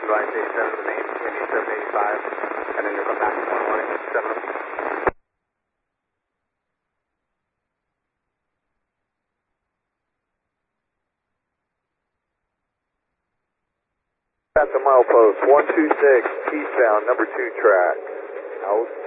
advise 87 main, Indy 785, and then you'll come back tomorrow morning at 7. At the milepost, 126, eastbound, number 2 track. Out.